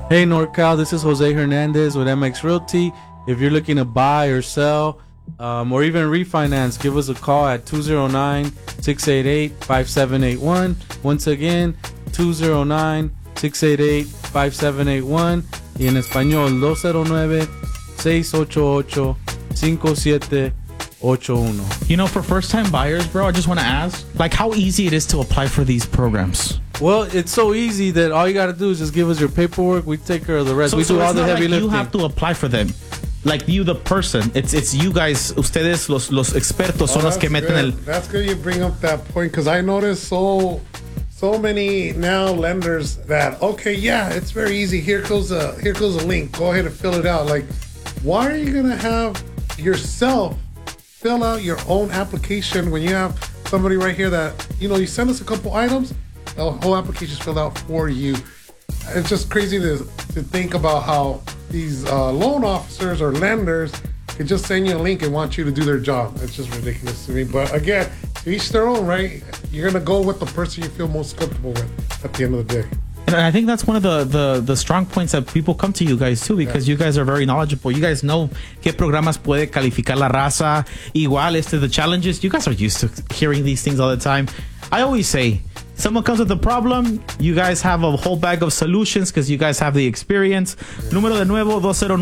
Hey NorCal, this is Jose Hernandez with MX Realty. If you're looking to buy or sell or even refinance, give us a call at 209-688-5781. Once again, 209-688-5781. Y en español, 209-688-5781. You know, for first-time buyers, bro, I just want to ask, like, how easy it is to apply for these programs. Well, it's so easy that all you got to do is just give us your paperwork. We take care of the rest. We do all the heavy lifting. You have to apply for them. Like you, the person. It's you guys. Ustedes, los expertos, son los que meten el. That's good you bring up that point, because I noticed so many now lenders that, okay, yeah, it's very easy. Here goes a link. Go ahead and fill it out. Like, why are you gonna have yourself fill out your own application when you have somebody right here that, you know, you send us a couple items, the whole application is filled out for you. It's just crazy to think about how these loan officers or lenders can just send you a link and want you to do their job. It's just ridiculous to me. But again, to each their own, right? You're gonna go with the person you feel most comfortable with at the end of the day. And I think that's one of the strong points that people come to you guys too, because you guys are very knowledgeable. You guys know qué programas puede calificar la raza. Igual, the challenges. You guys are used to hearing these things all the time. I always say, someone comes with a problem, you guys have a whole bag of solutions because you guys have the experience. Número de nuevo,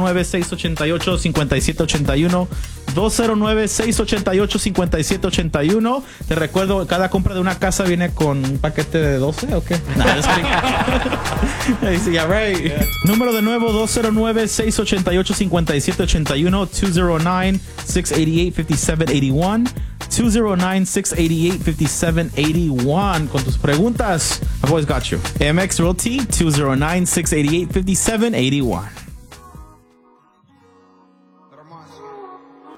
209-688-5781. 209-688-5781. Te recuerdo, cada compra de una casa viene con un paquete de 12, ¿o qué? Nah, yeah, right. Yeah. Número de nuevo, 209-688-5781. 209-688-5781. 209-688-5781. Con tus preguntas, I've always got you. MX Realty, 209-688-5781.